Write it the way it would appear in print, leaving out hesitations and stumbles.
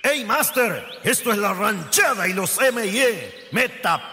¡Hey, Master! Esto es La Ranchada y los M&E. ¡Meta